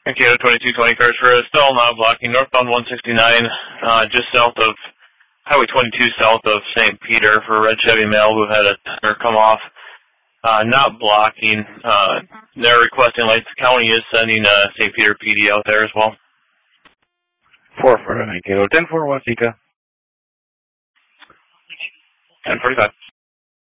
Okay, 2220 cars for still not blocking. Northbound 169, just south of Highway 22, south of St. Peter for a red Chevy male who had a tire come off. Not blocking. They're requesting lights. The county is sending St. Peter PD out there as well. 4 for 10-4, Waseca. 1045.